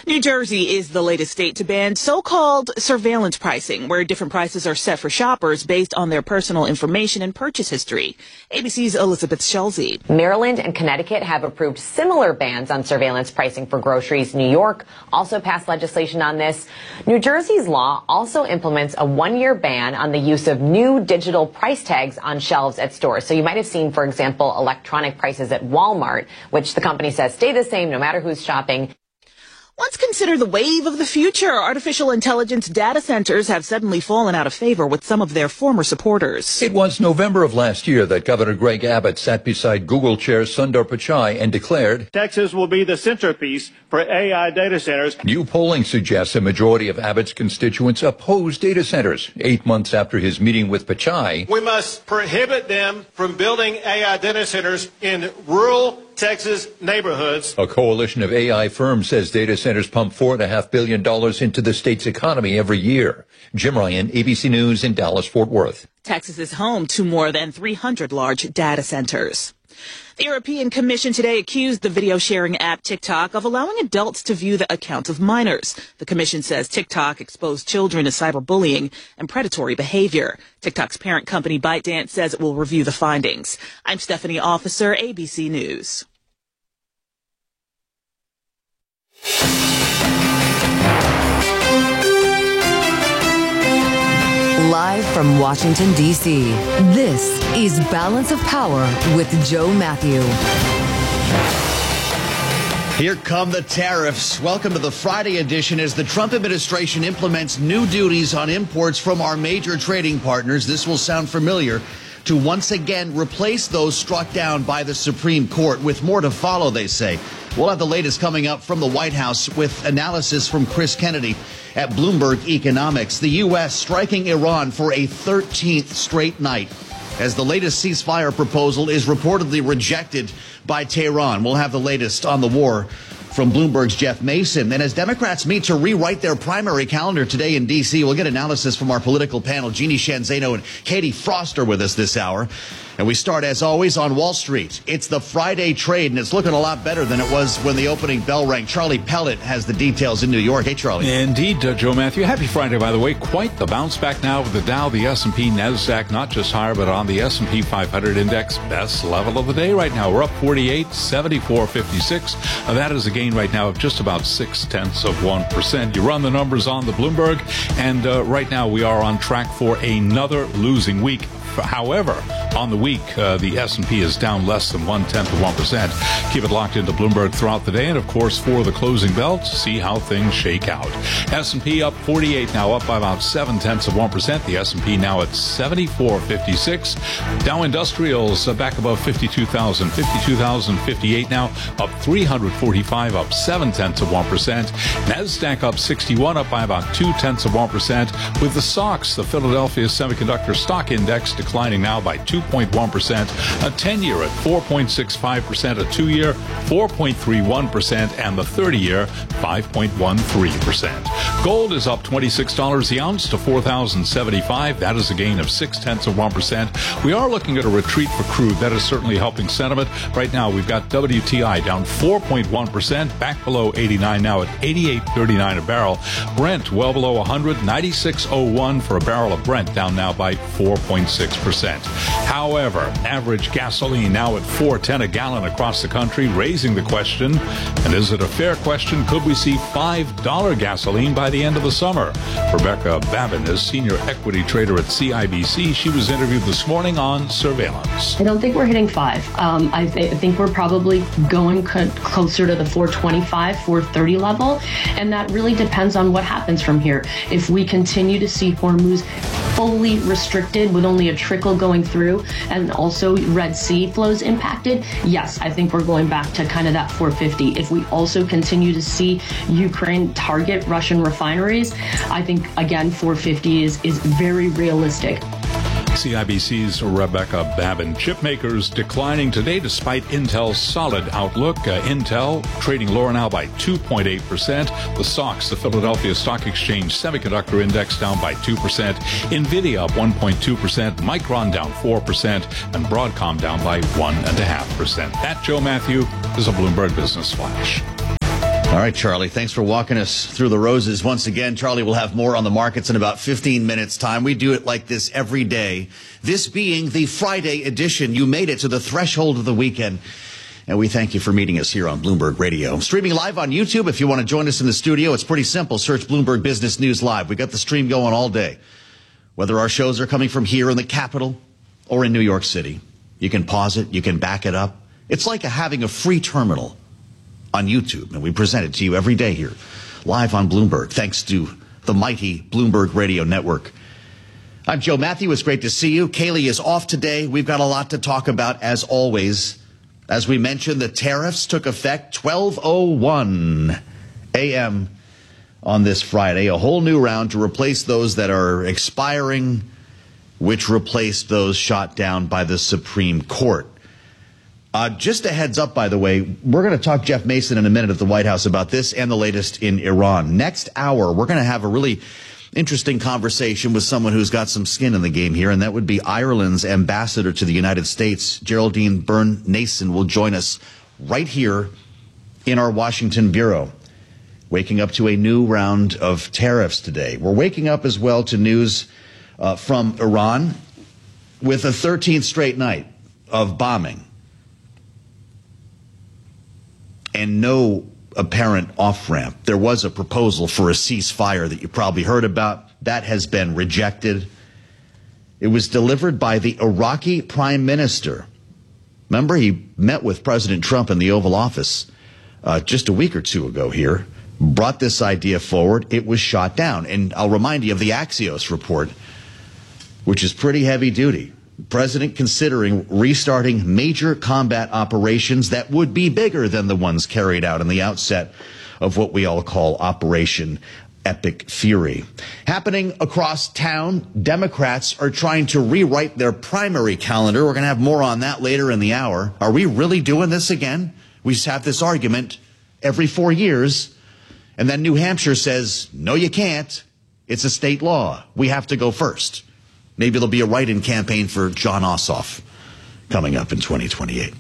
New Jersey is the latest state to ban so-called surveillance pricing, where different prices are set for shoppers based on their personal information and purchase history. ABC's Elizabeth Schulze. Maryland and Connecticut have approved similar bans on surveillance pricing for groceries. New York also passed legislation on this. New Jersey's law also implements a one-year ban on the use of new digital price tags on shelves at stores. So you might have seen, for example, electronic prices at Walmart, which the company says stay the same no matter who's shopping. Let's consider the wave of the future. Artificial intelligence data centers have suddenly fallen out of favor with some of their former supporters. It was November of last year that Governor Greg Abbott sat beside Google Chair Sundar Pichai and declared, Texas will be the centerpiece for AI data centers. New polling suggests a majority of Abbott's constituents oppose data centers. 8 months after his meeting with Pichai, We must prohibit them from building AI data centers in rural Texas neighborhoods. A coalition of AI firms says data centers pump $4.5 billion into the state's economy every year. Jim Ryan, ABC News in Dallas-Fort Worth. Texas is home to more than 300 large data centers. The European Commission today accused the video sharing app TikTok of allowing adults to view the accounts of minors. The Commission says TikTok exposed children to cyberbullying and predatory behavior. TikTok's parent company ByteDance says it will review the findings. I'm Stephanie Officer, ABC News. Live from Washington, D.C., this is Balance of Power with Joe Matthew. Here come the tariffs. Welcome to the Friday edition as the Trump administration implements new duties on imports from our major trading partners. This will sound familiar. To once again replace those struck down by the Supreme Court, with more to follow, they say. We'll have the latest coming up from the White House with analysis from Chris Kennedy at Bloomberg Economics. The U.S. striking Iran for a 13th straight night as the latest ceasefire proposal is reportedly rejected by Tehran. We'll have the latest on the war from Bloomberg's Jeff Mason. And as Democrats meet to rewrite their primary calendar today in D.C., we'll get analysis from our political panel. Jeannie Shanzano and Katie Frost are with us this hour. And we start, as always, on Wall Street. It's the Friday trade, and it's looking a lot better than it was when the opening bell rang. Charlie Pellet has the details in New York. Hey, Charlie. Indeed, Joe Matthew. Happy Friday, by the way. Quite the bounce back now with the Dow, the S&P, NASDAQ, not just higher, but on the S&P 500 index. Best level of the day right now. We're up 48, 74.56. That is a gain right now of just about 0.6%. You run the numbers on the Bloomberg, and right now we are on track for another losing week. However, on the week, the S&P is down less than 0.1%. Keep it locked into Bloomberg throughout the day, and of course, for the closing bell, to see how things shake out. S&P up 48 now, up by about 0.7%. The S&P now at 74.56. Dow Industrials back above 52,000, 52,058 now, up 345, up 0.7%. Nasdaq up 61, up by about 0.2%. With the SOX, the Philadelphia Semiconductor Stock Index, declining now by 2.1%, a 10-year at 4.65%, a 2-year 4.31%, and the 30-year 5.13%. Gold is up $26 the ounce to $4,075. That is a gain of 0.6%. We are looking at a retreat for crude. That is certainly helping sentiment. Right now, we've got WTI down 4.1%, back below 89 now at 88.39 a barrel. Brent well below 100, 96.01 for a barrel of Brent, down now by 4.6%. However, average gasoline now at $4.10 a gallon across the country, raising the question, and is it a fair question, could we see $5 gasoline by the end of the summer? Rebecca Babin is senior equity trader at CIBC. She was interviewed this morning on surveillance. I don't think we're hitting 5. I think we're probably going closer to the 425, 430 level, and that really depends on what happens from here. If we continue to see Hormuz fully restricted with only a trickle going through and also Red Sea flows impacted, yes, I think we're going back to kind of that 450. If we also continue to see Ukraine target Russian refineries, I think, again, 450 is very realistic. CIBC's Rebecca Babin. Chip makers declining today despite Intel's solid outlook. Intel trading lower now by 2.8%. The SOX, the Philadelphia Stock Exchange Semiconductor Index, down by 2%. NVIDIA up 1.2%. Micron down 4%. And Broadcom down by 1.5%. That, Joe Matthew, is a Bloomberg Business Flash. All right, Charlie, thanks for walking us through the roses once again. Charlie will have more on the markets in about 15 minutes' time. We do it like this every day. This being the Friday edition. You made it to the threshold of the weekend. And we thank you for meeting us here on Bloomberg Radio. Streaming live on YouTube. If you want to join us in the studio, it's pretty simple. Search Bloomberg Business News Live. We got the stream going all day. Whether our shows are coming from here in the capital or in New York City, you can pause it. You can back it up. It's like having a free terminal on YouTube, and we present it to you every day here, live on Bloomberg, thanks to the mighty Bloomberg Radio Network. I'm Joe Matthew. It's great to see you. Kaylee is off today. We've got a lot to talk about, as always. As we mentioned, the tariffs took effect 12:01 a.m. on this Friday, a whole new round to replace those that are expiring, which replaced those shot down by the Supreme Court. Just a heads up, by the way, we're going to talk Jeff Mason in a minute at the White House about this and the latest in Iran. Next hour, we're going to have a really interesting conversation with someone who's got some skin in the game here, and that would be Ireland's ambassador to the United States. Geraldine Byrne-Nason will join us right here in our Washington bureau, waking up to a new round of tariffs today. We're waking up as well to news from Iran with a 13th straight night of bombing and no apparent off-ramp. There was a proposal for a ceasefire that you probably heard about. That has been rejected. It was delivered by the Iraqi prime minister. Remember, he met with President Trump in the Oval Office just a week or two ago here, brought this idea forward. It was shot down. And I'll remind you of the Axios report, which is pretty heavy duty. President considering restarting major combat operations that would be bigger than the ones carried out in the outset of what we all call Operation Epic Fury. Happening across town, Democrats are trying to rewrite their primary calendar. We're going to have more on that later in the hour. Are we really doing this again? We just have this argument every 4 years, and then New Hampshire says, no, you can't. It's a state law. We have to go first. Maybe there'll be a write-in campaign for John Ossoff coming up in 2028.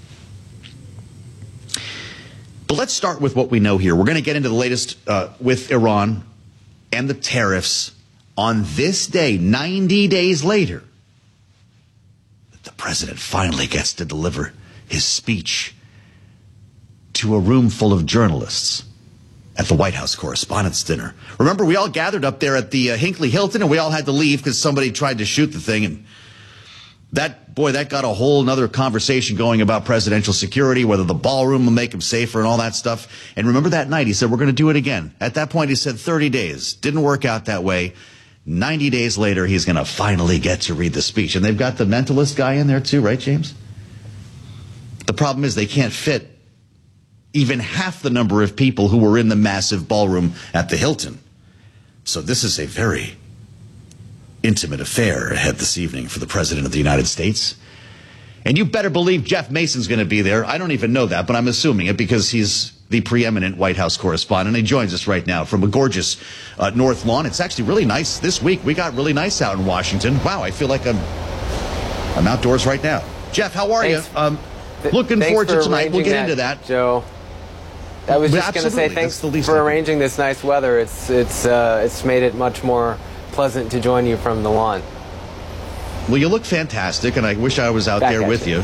But let's start with what we know here. We're going to get into the latest with Iran and the tariffs on this day, 90 days later. The president finally gets to deliver his speech to a room full of journalists at the White House Correspondents' Dinner. Remember, we all gathered up there at the Hinckley Hilton, and we all had to leave because somebody tried to shoot the thing. And that got a whole nother conversation going about presidential security, whether the ballroom will make him safer and all that stuff. And remember that night, he said, we're going to do it again. At that point, he said 30 days. Didn't work out that way. 90 days later, he's going to finally get to read the speech. And they've got the mentalist guy in there too, right, James? The problem is they can't fit even half the number of people who were in the massive ballroom at the Hilton. So this is a very intimate affair ahead this evening for the President of the United States. And you better believe Jeff Mason's going to be there. I don't even know that, but I'm assuming it because he's the preeminent White House correspondent. He joins us right now from a gorgeous North Lawn. It's actually really nice this week. We got really nice out in Washington. Wow, I feel like I'm outdoors right now. Jeff, how are you? Looking forward to tonight. We'll get into that, Joe. I was just going to say thanks for arranging this nice weather. It's made it much more pleasant to join you from the lawn. Well, you look fantastic, and I wish I was out there with you.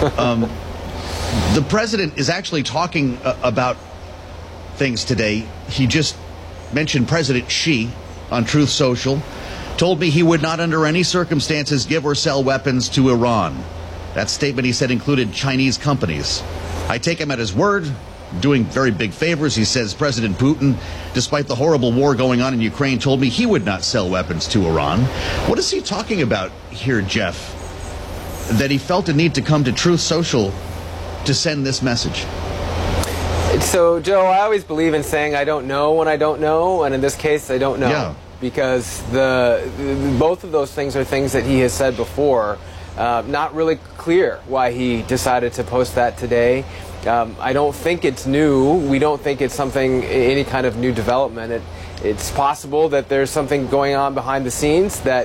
The president is actually talking about things today. He just mentioned President Xi on Truth Social, told me he would not under any circumstances give or sell weapons to Iran. That statement, he said, included Chinese companies. I take him at his word. Doing very big favors. He says President Putin, despite the horrible war going on in Ukraine, told me he would not sell weapons to Iran. What is he talking about here, Jeff, that he felt a need to come to Truth Social to send this message? So, Joe, I always believe in saying I don't know when I don't know, and in this case, I don't know. Yeah. Because both of those things are things that he has said before. Not really clear why he decided to post that today. I don't think it's new. We don't think it's any kind of new development. It's possible that there's something going on behind the scenes that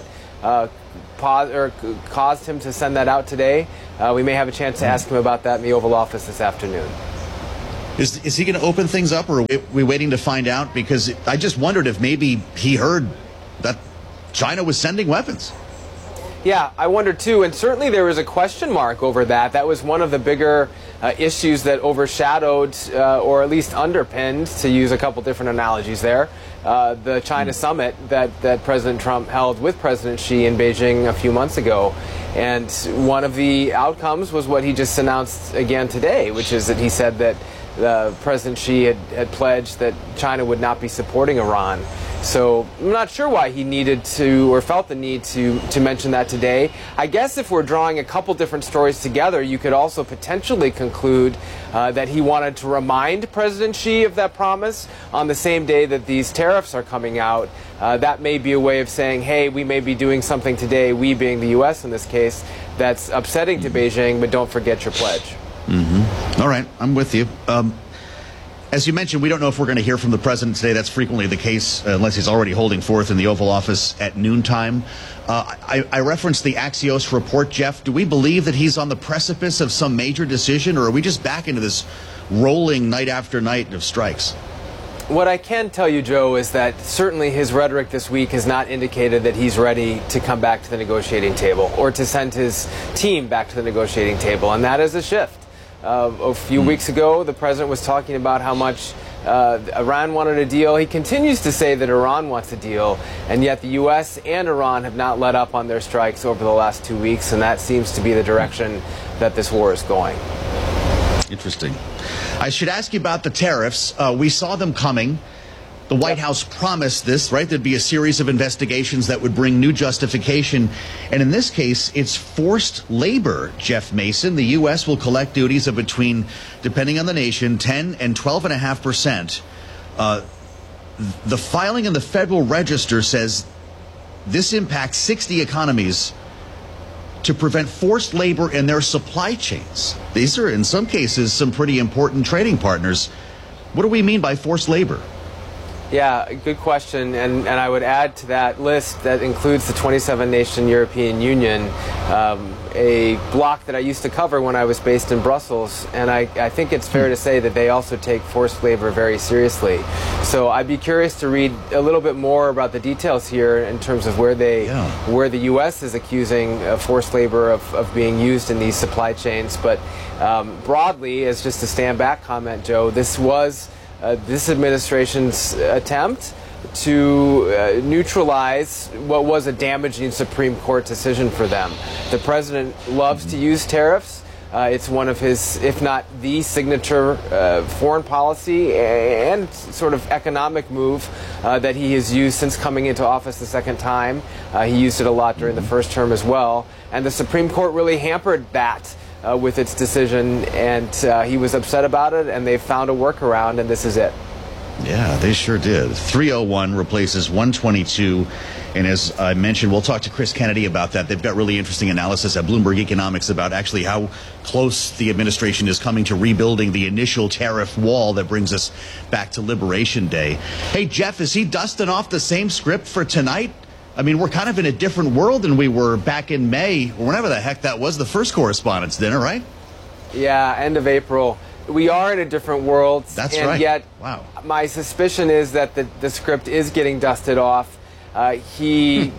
caused him to send that out today. We may have a chance to ask him about that in the Oval Office this afternoon. Is he going to open things up, or are we waiting to find out? Because I just wondered if maybe he heard that China was sending weapons. Yeah, I wonder too, and certainly there was a question mark over that. That was one of the bigger issues that overshadowed, or at least underpinned, to use a couple different analogies there, the China summit that President Trump held with President Xi in Beijing a few months ago. And one of the outcomes was what he just announced again today, which is that he said that President Xi had pledged that China would not be supporting Iran. So I'm not sure why he needed to, or felt the need to mention that today. I guess if we're drawing a couple different stories together, you could also potentially conclude that he wanted to remind President Xi of that promise on the same day that these tariffs are coming out. That may be a way of saying, hey, we may be doing something today, we being the U.S. in this case, that's upsetting to Beijing, but don't forget your pledge. Mm-hmm. All right, I'm with you. As you mentioned, we don't know if we're going to hear from the president today. That's frequently the case, unless he's already holding forth in the Oval Office at noontime. I referenced the Axios report, Jeff. Do we believe that he's on the precipice of some major decision, or are we just back into this rolling night after night of strikes? What I can tell you, Joe, is that certainly his rhetoric this week has not indicated that he's ready to come back to the negotiating table or to send his team back to the negotiating table, and that is a shift. A few weeks ago, the president was talking about how much Iran wanted a deal. He continues to say that Iran wants a deal, and yet the U.S. and Iran have not let up on their strikes over the last 2 weeks, and that seems to be the direction that this war is going. Interesting. I should ask you about the tariffs. We saw them coming. The White House promised this, right? There'd be a series of investigations that would bring new justification. And in this case, it's forced labor, Jeff Mason. The U.S. will collect duties of between, depending on the nation, 10 and 12.5%. The filing in the Federal Register says this impacts 60 economies to prevent forced labor in their supply chains. These are, in some cases, some pretty important trading partners. What do we mean by forced labor? Yeah, good question, and I would add to that list that includes the 27-nation European Union, a bloc that I used to cover when I was based in Brussels, and I think it's fair to say that they also take forced labor very seriously. So I'd be curious to read a little bit more about the details here in terms of where where the U.S. is accusing forced labor of being used in these supply chains. But broadly, as just a stand back comment, Joe, this was this administration's attempt to neutralize what was a damaging Supreme Court decision for them. The president loves to use tariffs. It's one of his, if not the signature foreign policy and sort of economic move that he has used since coming into office the second time. He used it a lot during the first term as well. And the Supreme Court really hampered that with its decision, and he was upset about it, and they found a workaround, and this is it. Yeah, they sure did. 301 replaces 122, and as I mentioned, we'll talk to Chris Kennedy about that. They've got really interesting analysis at Bloomberg Economics about actually how close the administration is coming to rebuilding the initial tariff wall that brings us back to Liberation Day. Hey, Jeff, is he dusting off the same script for tonight? I mean, we're kind of in a different world than we were back in May, or whenever the heck that was, the first Correspondents' Dinner, right? Yeah, end of April. We are in a different world. That's and right. Yet, wow. My suspicion is that the script is getting dusted off. We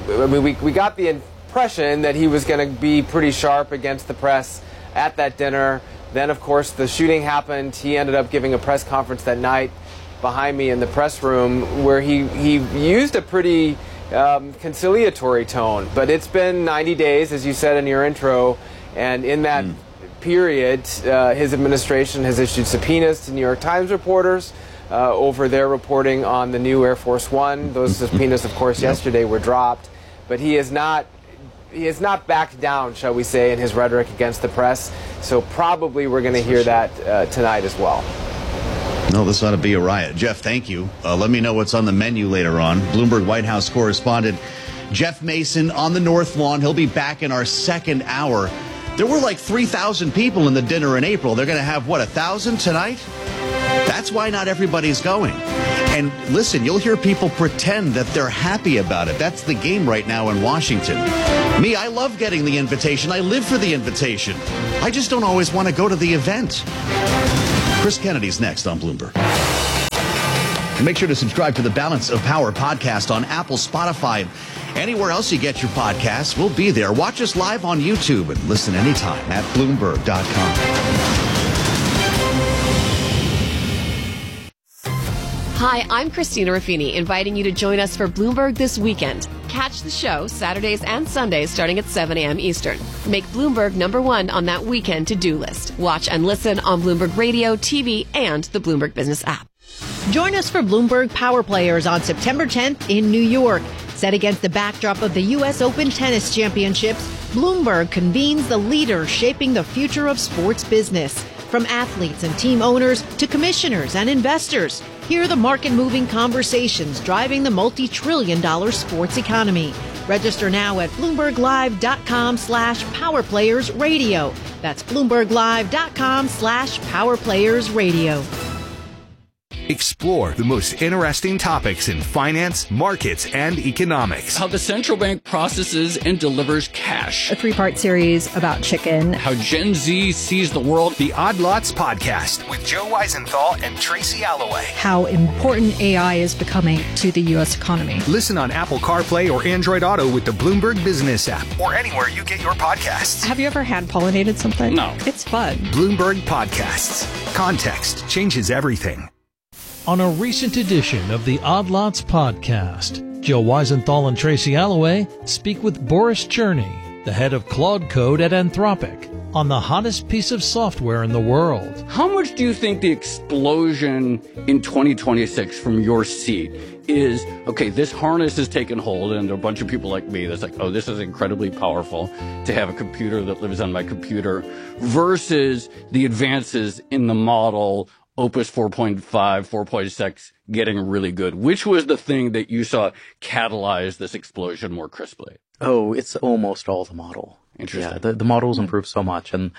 got the impression that he was going to be pretty sharp against the press at that dinner. Then, of course, the shooting happened. He ended up giving a press conference that night behind me in the press room where he used a pretty conciliatory tone. But it's been 90 days, as you said in your intro, and in that period, his administration has issued subpoenas to New York Times reporters over their reporting on the new Air Force One. Those subpoenas, of course, yesterday were dropped. But he has not backed down, shall we say, in his rhetoric against the press. So probably we're going to hear that tonight as well. No, this ought to be a riot. Jeff, thank you. Let me know what's on the menu later on. Bloomberg White House correspondent Jeff Mason on the North Lawn. He'll be back in our second hour. There were like 3,000 people in the dinner in April. They're going to have, what, 1,000 tonight? That's why not everybody's going. And listen, you'll hear people pretend that they're happy about it. That's the game right now in Washington. Me, I love getting the invitation. I live for the invitation. I just don't always want to go to the event. Chris Kennedy's next on Bloomberg. And make sure to subscribe to the Balance of Power podcast on Apple, Spotify, and anywhere else you get your podcasts. We'll be there. Watch us live on YouTube and listen anytime at Bloomberg.com. Hi, I'm Christina Ruffini, inviting you to join us for Bloomberg This Weekend. Catch the show Saturdays and Sundays starting at 7 a.m. Eastern. Make Bloomberg #1 on that weekend to-do list. Watch and listen on Bloomberg Radio, TV, and the Bloomberg Business app. Join us for Bloomberg Power Players on September 10th in New York. Set against the backdrop of the U.S. Open Tennis Championships, Bloomberg convenes the leaders shaping the future of sports business. From athletes and team owners to commissioners and investors, hear the market-moving conversations driving the multi-trillion-dollar sports economy. Register now at BloombergLive.com/PowerPlayersRadio. That's BloombergLive.com/PowerPlayersRadio. Explore the most interesting topics in finance, markets, and economics. How the central bank processes and delivers cash. A 3-part series about chicken. How Gen Z sees the world. The Odd Lots Podcast with Joe Weisenthal and Tracy Alloway. How important AI is becoming to the U.S. economy. Listen on Apple CarPlay or Android Auto with the Bloomberg Business app or anywhere you get your podcasts. Have you ever hand pollinated something? No. It's fun. Bloomberg Podcasts. Context changes everything. On a recent edition of the Odd Lots podcast, Joe Weisenthal and Tracy Alloway speak with Boris Cherny, the head of Claude Code at Anthropic, on the hottest piece of software in the world. How much do you think the explosion in 2026 from your seat is, okay, this harness has taken hold, and there are a bunch of people like me that's like, oh, this is incredibly powerful to have a computer that lives on my computer, versus the advances in the model, Opus 4.5, 4.6, getting really good. Which was the thing that you saw catalyze this explosion more crisply? Oh, it's almost all the model. Interesting. Yeah, the model's improved so much. And,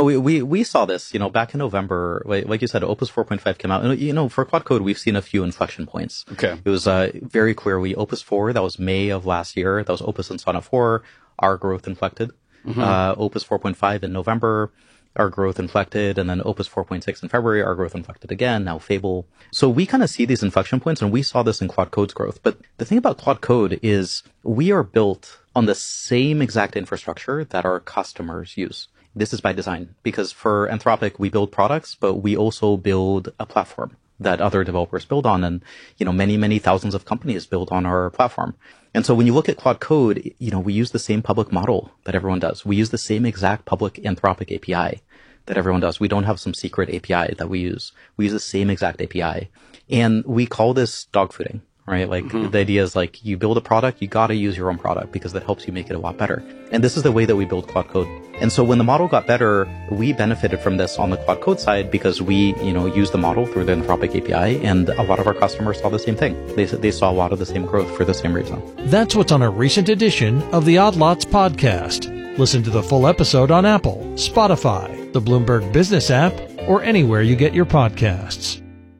we saw this, back in November, like you said, Opus 4.5 came out. And, for Claude Code, we've seen a few inflection points. Okay. It was very clear. Opus 4, that was May of last year. That was Opus and Sonnet 4. Our growth inflected. Mm-hmm. Opus 4.5 in November. Our growth inflected, and then Opus 4.6 in February, our growth inflected again, now Fable. So we kind of see these inflection points, and we saw this in Claude Code's growth. But the thing about Claude Code is we are built on the same exact infrastructure that our customers use. This is by design, because for Anthropic, we build products, but we also build a platform that other developers build on, and, many, many thousands of companies build on our platform. And so when you look at Claude Code, we use the same public model that everyone does. We use the same exact public Anthropic API that everyone does. We don't have some secret API that we use. We use the same exact API. And we call this dogfooding, right? Like, the idea is like, you build a product, you gotta use your own product because that helps you make it a lot better. And this is the way that we build Claude Code. And so when the model got better, we benefited from this on the Claude Code side because we, used the model through the Anthropic API, and a lot of our customers saw the same thing. They saw a lot of the same growth for the same reason. That's what's on a recent edition of the Odd Lots podcast. Listen to the full episode on Apple, Spotify, the Bloomberg Business app, or anywhere you get your podcasts.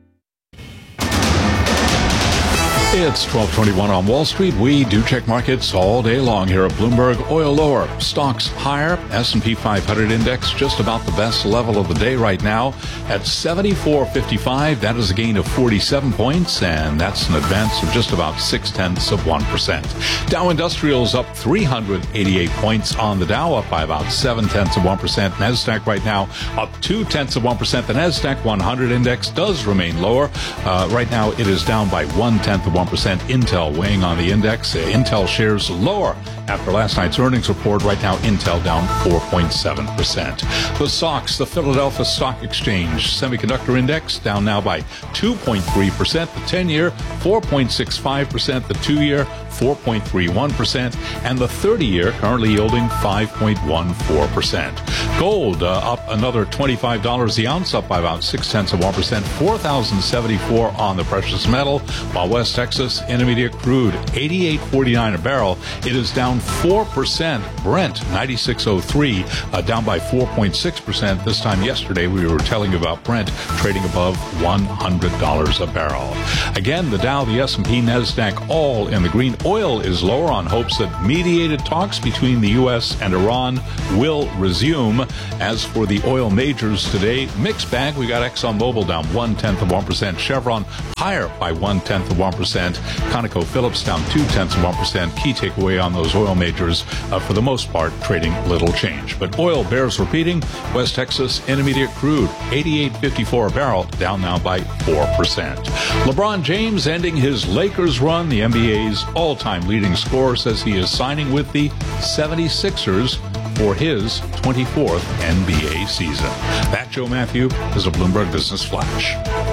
It's 12:21 on Wall Street. We do check markets all day long here at Bloomberg. Oil lower, stocks higher. S&P 500 index just about the best level of the day right now at 74.55. That is a gain of 47 points, and that's an advance of just about 0.6%. Dow Industrials up 388 points on the Dow, up by about 0.7%. Nasdaq right now up 0.2%. The Nasdaq 100 index does remain lower. Right now it is down by 0.1%. Intel weighing on the index. Intel shares lower after last night's earnings report. Right now, Intel down 4.7%. The SOX, the Philadelphia Stock Exchange Semiconductor Index, down now by 2.3%. The 10-year, 4.65%. The 2-year, 4.31%. And the 30-year currently yielding 5.14%. Gold up another $25 the ounce, up by about 0.6%, $4,074 on the precious metal, while West Texas Intermediate crude, $88.49 a barrel. It is down 4%. Brent, $96.03, down by 4.6%. This time yesterday, we were telling you about Brent trading above $100 a barrel. Again, the Dow, the S&P, Nasdaq, all in the green. Oil is lower on hopes that mediated talks between the U.S. and Iran will resume. As for the oil majors today, mixed bag. We got ExxonMobil down 0.1%, Chevron higher by 0.1%, ConocoPhillips down 0.2%. Key takeaway on those oil majors, for the most part, trading little change. But oil bears repeating. West Texas Intermediate crude, $88.54 a barrel, down now by 4%. LeBron James ending his Lakers run. The NBA's all-time leading scorer says he is signing with the 76ers for his 24th NBA season. That, Joe Matthew, is a Bloomberg Business Flash.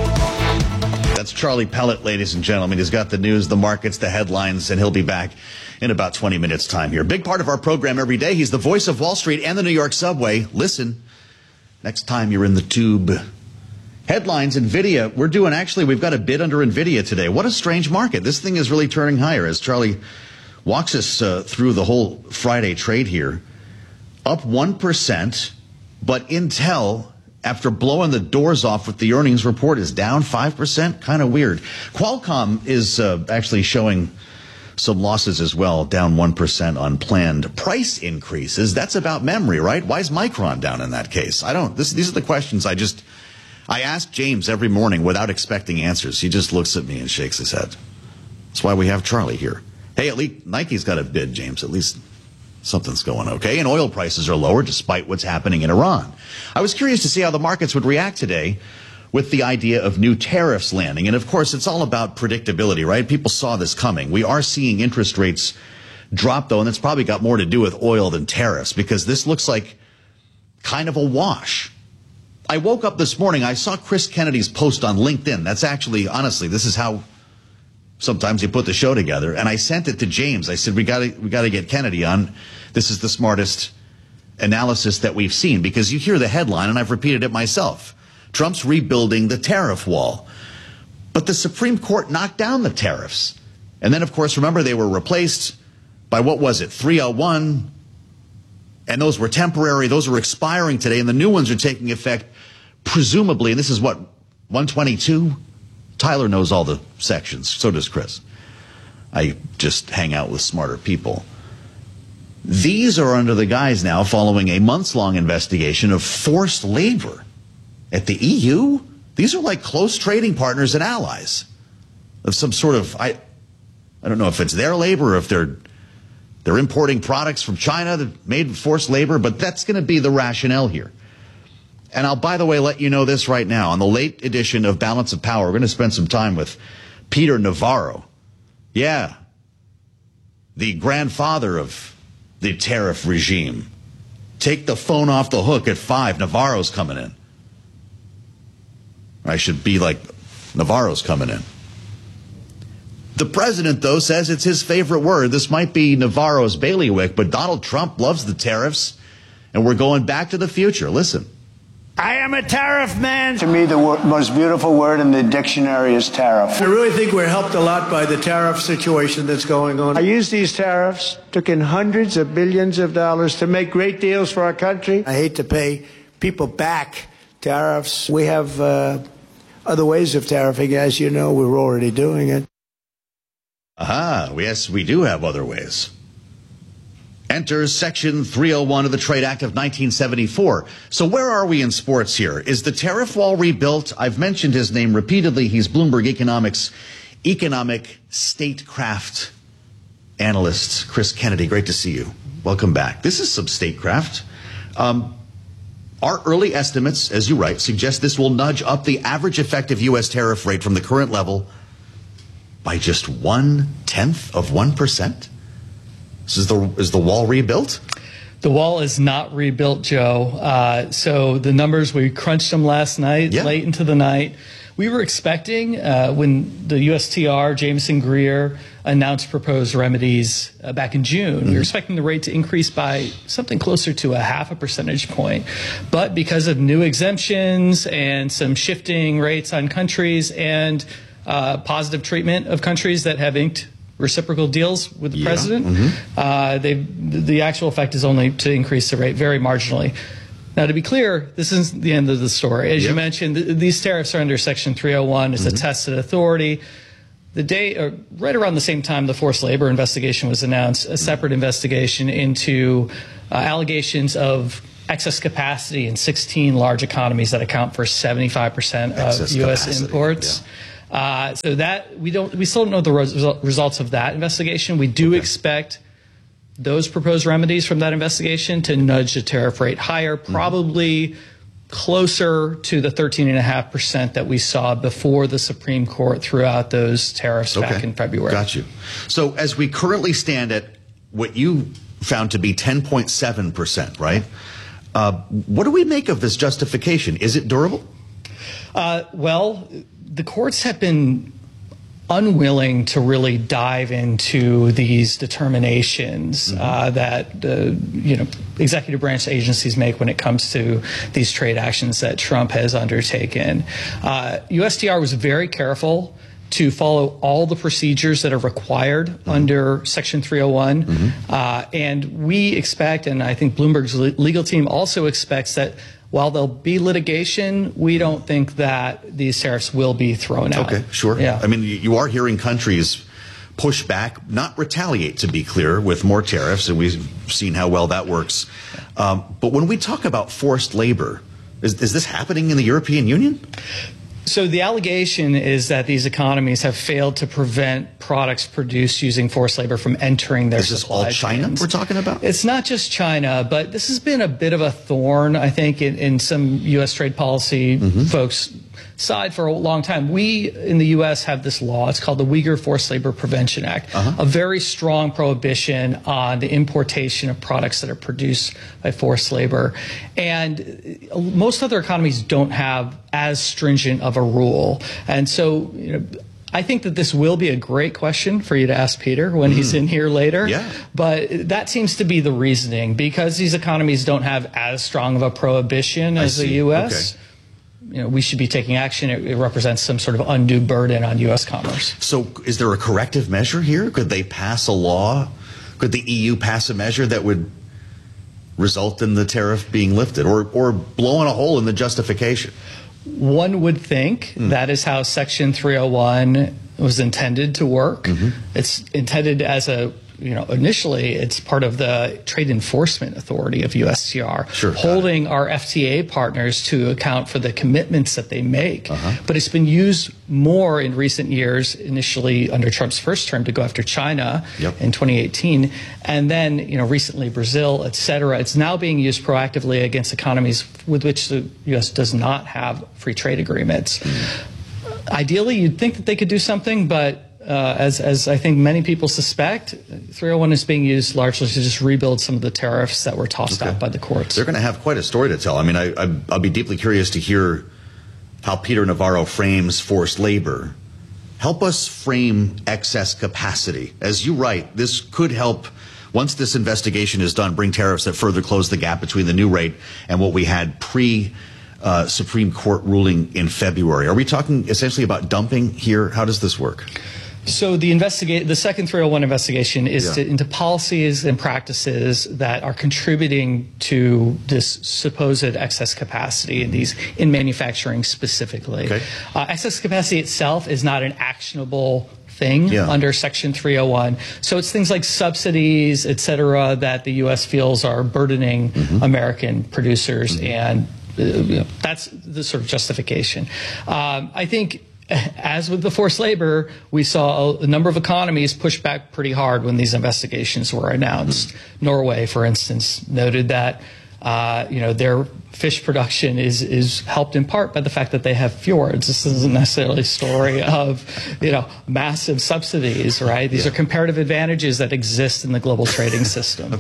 That's Charlie Pellet, ladies and gentlemen. He's got the news, the markets, the headlines, and he'll be back in about 20 minutes' time here. Big part of our program every day. He's the voice of Wall Street and the New York subway. Listen next time you're in the tube. Headlines, NVIDIA. We've got a bid under NVIDIA today. What a strange market. This thing is really turning higher as Charlie walks us through the whole Friday trade here. Up 1%, but Intel, after blowing the doors off with the earnings report, is down 5%. Kind of weird. Qualcomm is actually showing some losses as well, down 1% on planned price increases. That's about memory, right? Why is Micron down in that case? These are the questions I ask James every morning without expecting answers. He just looks at me and shakes his head. That's why we have Charlie here. Hey, at least Nike's got a bid, James. At least something's going okay. And oil prices are lower despite what's happening in Iran. I was curious to see how the markets would react today with the idea of new tariffs landing. And of course, it's all about predictability, right? People saw this coming. We are seeing interest rates drop, though, and it's probably got more to do with oil than tariffs, because this looks like kind of a wash. I woke up this morning, I saw Chris Kennedy's post on LinkedIn. That's actually, honestly, this is how sometimes you put the show together. And I sent it to James. I said, we got to get Kennedy on. This is the smartest analysis that we've seen, because you hear the headline, and I've repeated it myself. Trump's rebuilding the tariff wall. But the Supreme Court knocked down the tariffs. And then, of course, remember, they were replaced by, what was it, 301. And those were temporary. Those are expiring today. And the new ones are taking effect, presumably, and this is what, 122? Tyler knows all the sections. So does Chris. I just hang out with smarter people. These are under the guise now following a months-long investigation of forced labor at the EU. These are like close trading partners and allies of some sort of, I don't know if it's their labor or if they're importing products from China that made forced labor, but that's going to be the rationale here. And I'll, by the way, let you know this right now. On the late edition of Balance of Power, we're going to spend some time with Peter Navarro. Yeah, the grandfather of the tariff regime. Take the phone off the hook at 5. Navarro's coming in. I should be like, Navarro's coming in. The president, though, says it's his favorite word. This might be Navarro's bailiwick, but Donald Trump loves the tariffs, and we're going back to the future. Listen. I am a tariff man. To me, the most beautiful word in the dictionary is tariff. I really think we're helped a lot by the tariff situation that's going on. I used these tariffs, took in hundreds of billions of dollars to make great deals for our country. I hate to pay people back tariffs. We have other ways of tariffing. As you know, we're already doing it. Yes, we do have other ways. Enter Section 301 of the Trade Act of 1974. So where are we in sports here? Is the tariff wall rebuilt? I've mentioned his name repeatedly. He's Bloomberg Economics economic statecraft analyst, Chris Kennedy. Great to see you. Welcome back. This is some statecraft. Our early estimates, as you write, suggest this will nudge up the average effective U.S. tariff rate from the current level by just 0.1%. Is the wall rebuilt? The wall is not rebuilt, Joe. So the numbers, we crunched them last night, late into the night. We were expecting, when the USTR, Jameson Greer, announced proposed remedies back in June, we were expecting the rate to increase by something closer to 0.5 percentage point. But because of new exemptions and some shifting rates on countries and positive treatment of countries that have inked reciprocal deals with the president, the actual effect is only to increase the rate very marginally. Now, to be clear, this isn't the end of the story. As you mentioned, these tariffs are under Section 301. It's a tested authority. The day, right around the same time the forced labor investigation was announced, a separate investigation into allegations of excess capacity in 16 large economies that account for 75% of U.S. imports. So that we still don't know the results of that investigation. We do expect those proposed remedies from that investigation to nudge the tariff rate higher, probably closer to the 13.5% that we saw before the Supreme Court threw out those tariffs back in February. Got you. So as we currently stand at what you found to be 10.7%, right? What do we make of this justification? Is it durable? Well, the courts have been unwilling to really dive into these determinations that executive branch agencies make when it comes to these trade actions that Trump has undertaken. USTR was very careful to follow all the procedures that are required under Section 301. And we expect, and I think Bloomberg's legal team also expects, that while there'll be litigation, we don't think that these tariffs will be thrown out. Okay, sure. Yeah. I mean, you are hearing countries push back, not retaliate, to be clear, with more tariffs, and we've seen how well that works. But when we talk about forced labor, is this happening in the European Union? So the allegation is that these economies have failed to prevent products produced using forced labor from entering their supply chains. Is this all China we're talking about? It's not just China, but this has been a bit of a thorn, I think, in some U.S. trade policy folks' side for a long time. We in the U.S. have this law. It's called the Uyghur Forced Labor Prevention Act, a very strong prohibition on the importation of products that are produced by forced labor. And most other economies don't have as stringent of a rule. And so, I think that this will be a great question for you to ask Peter when he's in here later. But that seems to be the reasoning, because these economies don't have as strong of a prohibition as the U.S. We should be taking action. It represents some sort of undue burden on U.S. commerce. So is there a corrective measure here? Could they pass a law? Could the EU pass a measure that would result in the tariff being lifted, or blowing a hole in the justification? One would think that is how Section 301 was intended to work. It's intended as a, initially it's part of the Trade Enforcement Authority of USTR, holding our FTA partners to account for the commitments that they make. But it's been used more in recent years, initially under Trump's first term to go after China in 2018, and then recently Brazil, et cetera. It's now being used proactively against economies with which the U.S. does not have free trade agreements. Ideally, you'd think that they could do something, but as I think many people suspect, 301 is being used largely to just rebuild some of the tariffs that were tossed out by the courts. They're going to have quite a story to tell. I mean, I'll be deeply curious to hear how Peter Navarro frames forced labor. Help us frame excess capacity. As you write, this could help, once this investigation is done, bring tariffs that further close the gap between the new rate and what we had pre-Supreme Court ruling in February. Are we talking essentially about dumping here? How does this work? So the second 301 investigation is into policies and practices that are contributing to this supposed excess capacity in manufacturing specifically. Excess capacity itself is not an actionable thing under Section 301. So it's things like subsidies, et cetera, that the U.S. feels are burdening American producers, and that's the sort of justification. I think, as with the forced labor, we saw a number of economies push back pretty hard when these investigations were announced. Norway, for instance, noted that their fish production is helped in part by the fact that they have fjords. This isn't necessarily a story of massive subsidies, right? These are comparative advantages that exist in the global trading system.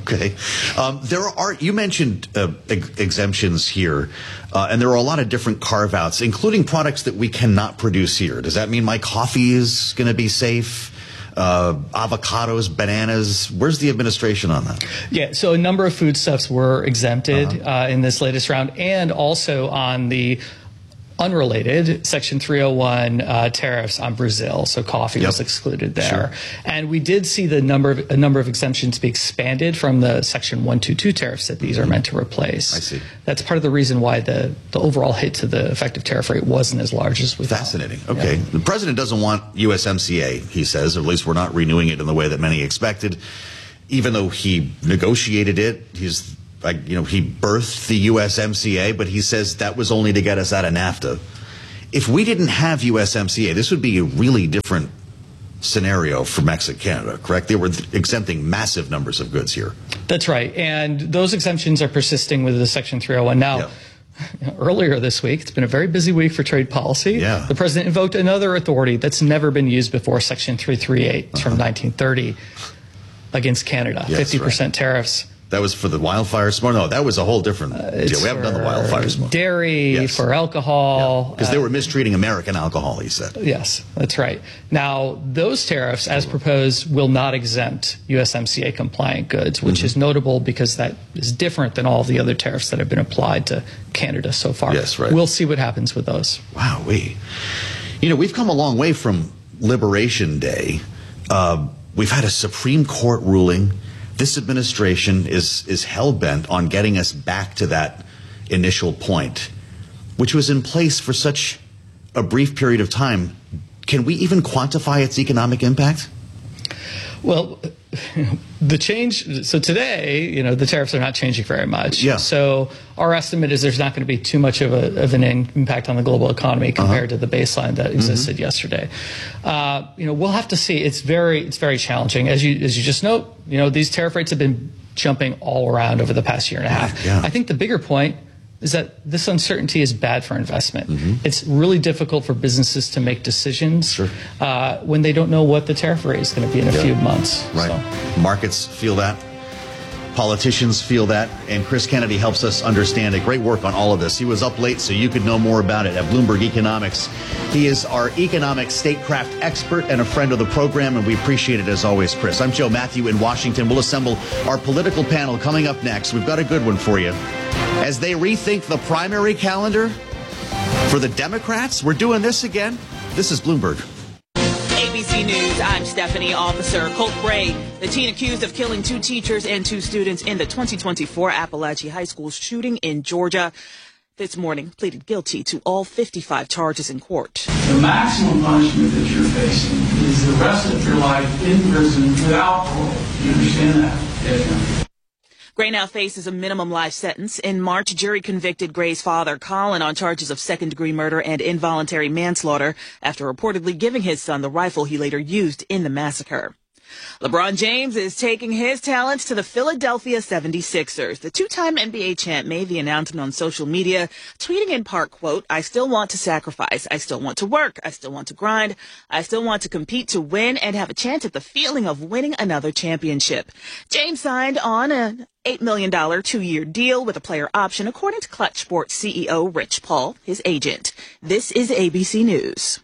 You mentioned exemptions here, and there are a lot of different carve-outs, including products that we cannot produce here. Does that mean my coffee is going to be safe? Avocados, bananas. Where's the administration on that? Yeah, so a number of foodstuffs were exempted in this latest round, and also on the unrelated Section 301 tariffs on Brazil. So coffee was excluded there. And we did see a number of exemptions be expanded from the Section 122 tariffs that these are meant to replace. I see. That's part of the reason why the overall hit to the effective tariff rate wasn't as large as we thought. Fascinating. Okay. The president doesn't want USMCA, he says, or at least we're not renewing it in the way that many expected. Even though he negotiated it, he's he birthed the USMCA, but he says that was only to get us out of NAFTA. If we didn't have USMCA, this would be a really different scenario for Mexico, Canada, correct? They were exempting massive numbers of goods here. That's right. And those exemptions are persisting with the Section 301. Now, earlier this week, it's been a very busy week for trade policy. Yeah. The president invoked another authority that's never been used before, Section 338. It's from 1930 against Canada, 50% tariffs. That was for the wildfires? No, that was a whole different deal. We haven't done the wildfires. Dairy, for alcohol. Because they were mistreating American alcohol, he said. Yes, that's right. Now, those tariffs, as proposed, will not exempt USMCA compliant goods, which is notable because that is different than all of the other tariffs that have been applied to Canada so far. Yes, right. We'll see what happens with those. Wow, we've come a long way from Liberation Day. We've had a Supreme Court ruling. This administration is hell-bent on getting us back to that initial point, which was in place for such a brief period of time. Can we even quantify its economic impact? Well, the change, so today, the tariffs are not changing very much. Yeah. So our estimate is there's not going to be too much of an impact on the global economy compared to the baseline that existed yesterday. We'll have to see. It's very challenging. As you just note, these tariff rates have been jumping all around over the past year and a half. Yeah. I think the bigger point is that this uncertainty is bad for investment. It's really difficult for businesses to make decisions when they don't know what the tariff rate is going to be in a few months. Right. So. Markets feel that. Politicians feel that. And Chris Kennedy helps us understand it. Great work on all of this. He was up late so you could know more about it at Bloomberg Economics. He is our economic statecraft expert and a friend of the program, and we appreciate it as always, Chris. I'm Joe Matthew in Washington. We'll assemble our political panel coming up next. We've got a good one for you. As they rethink the primary calendar for the Democrats, we're doing this again. This is Bloomberg. ABC News, I'm Stephanie. Officer Colt Bray, the teen accused of killing 2 teachers and 2 students in the 2024 Appalachia High School shooting in Georgia, this morning pleaded guilty to all 55 charges in court. The maximum punishment that you're facing is the rest of your life in prison without parole. You understand that? Yes, Gray now faces a minimum life sentence. In March, jury convicted Gray's father, Colin, on charges of second-degree murder and involuntary manslaughter after reportedly giving his son the rifle he later used in the massacre. LeBron James is taking his talents to the Philadelphia 76ers. The 2-time NBA champ made the announcement on social media, tweeting in part, quote, "I still want to sacrifice. I still want to work. I still want to grind. I still want to compete to win and have a chance at the feeling of winning another championship." James signed on an $8 million 2-year deal with a player option, according to Clutch Sports CEO Rich Paul, his agent. This is ABC News.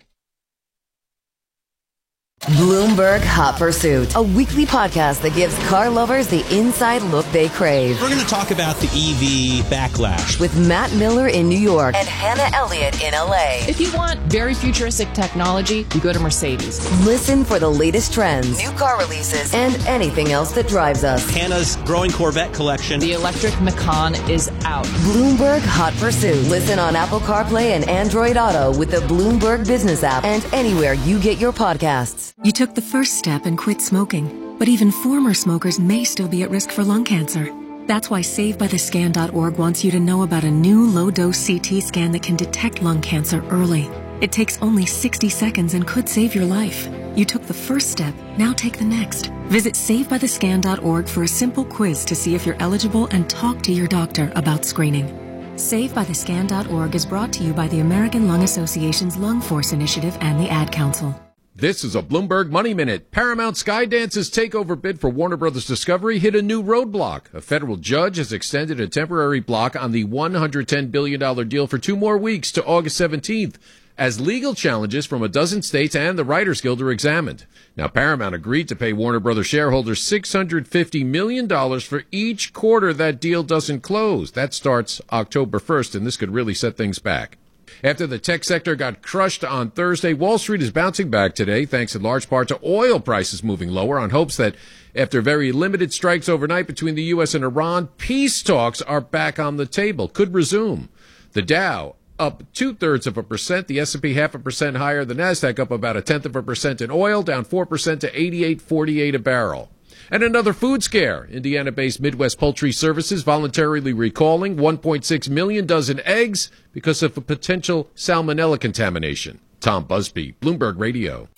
Bloomberg Hot Pursuit, a weekly podcast that gives car lovers the inside look they crave. We're going to talk about the EV backlash with Matt Miller in New York and Hannah Elliott in LA. If you want very futuristic technology, you go to Mercedes. Listen for the latest trends, new car releases, and anything else that drives us. Hannah's growing Corvette collection. The electric Macan is out. Bloomberg Hot Pursuit. Listen on Apple CarPlay and Android Auto with the Bloomberg Business app and anywhere you get your podcasts. You took the first step and quit smoking, but even former smokers may still be at risk for lung cancer. That's why SaveByTheScan.org wants you to know about a new low-dose CT scan that can detect lung cancer early. It takes only 60 seconds and could save your life. You took the first step, now take the next. Visit SaveByTheScan.org for a simple quiz to see if you're eligible and talk to your doctor about screening. SaveByTheScan.org is brought to you by the American Lung Association's Lung Force Initiative and the Ad Council. This is a Bloomberg Money Minute. Paramount Skydance's takeover bid for Warner Brothers Discovery hit a new roadblock. A federal judge has extended a temporary block on the $110 billion deal for 2 more weeks to August 17th, as legal challenges from a dozen states and the Writers Guild are examined. Now, Paramount agreed to pay Warner Brothers shareholders $650 million for each quarter that deal doesn't close. That starts October 1st, and this could really set things back. After the tech sector got crushed on Thursday, Wall Street is bouncing back today, thanks in large part to oil prices moving lower on hopes that after very limited strikes overnight between the U.S. and Iran, peace talks are back on the table, could resume. The Dow up 0.2%, the S&P 0.5% higher, the Nasdaq up about 0.1% in oil, down 4% to 88.48 a barrel. And another food scare. Indiana-based Midwest Poultry Services voluntarily recalling 1.6 million dozen eggs because of a potential salmonella contamination. Tom Busby, Bloomberg Radio.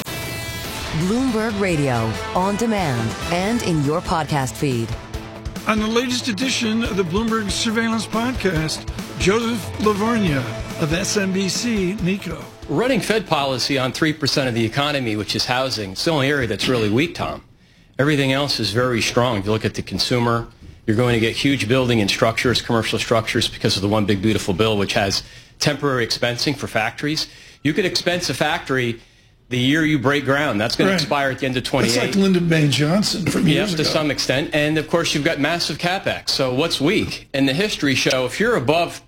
Bloomberg Radio, on demand and in your podcast feed. On the latest edition of the Bloomberg Surveillance Podcast, Joseph Lavarnia of SMBC Nikko. Running Fed policy on 3% of the economy, which is housing, is the only area that's really weak, Tom. Everything else is very strong. If you look at the consumer, you're going to get huge building and structures, commercial structures, because of the One Big Beautiful Bill, which has temporary expensing for factories. You could expense a factory the year you break ground. That's going to expire at the end of 28. That's like Lyndon Baines Johnson from years ago. To some extent. And, of course, you've got massive CapEx. So what's weak? And the history show, if you're above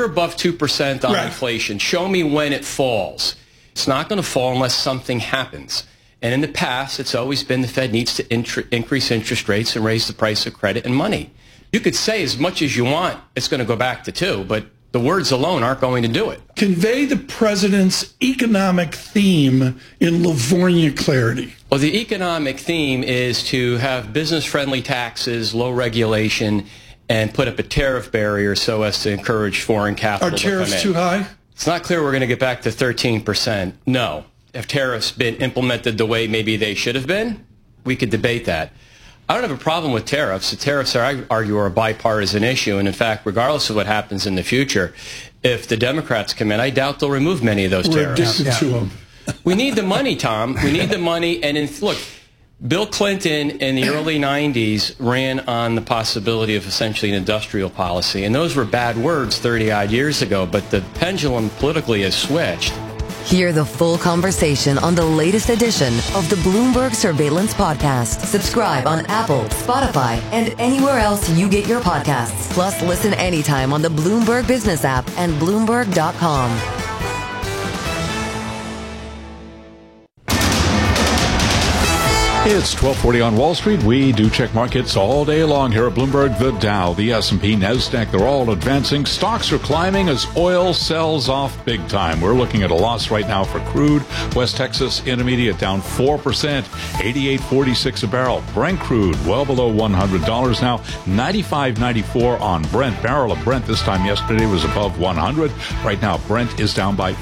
2% on inflation, show me when it falls. It's not going to fall unless something happens. And in the past, it's always been the Fed needs to increase interest rates and raise the price of credit and money. You could say as much as you want it's going to go back to 2, but the words alone aren't going to do it. Convey the president's economic theme in Livornia clarity. Well, the economic theme is to have business-friendly taxes, low regulation, and put up a tariff barrier so as to encourage foreign capital to come in. Are tariffs too high? It's not clear we're going to get back to 13%. No. Have tariffs been implemented the way maybe they should have been? We could debate that. I don't have a problem with tariffs. The tariffs, I argue, are a bipartisan issue. And, in fact, regardless of what happens in the future, if the Democrats come in, I doubt they'll remove many of those tariffs. To them. We need the money, Tom. We need the money. And, look, Bill Clinton in the early 90s ran on the possibility of essentially an industrial policy. And those were bad words 30-odd years ago. But the pendulum politically has switched. Hear the full conversation on the latest edition of the Bloomberg Surveillance Podcast. Subscribe on Apple, Spotify, and anywhere else you get your podcasts. Plus, listen anytime on the Bloomberg Business app and Bloomberg.com. It's 12:40 on Wall Street. We do check markets all day long here at Bloomberg. The Dow, the S&P, NASDAQ, they're all advancing. Stocks are climbing as oil sells off big time. We're looking at a loss right now for crude. West Texas Intermediate down 4%, $88.46 a barrel. Brent crude well below $100 now, $95.94 on Brent. Barrel of Brent this time yesterday was above 100. Right now, Brent is down by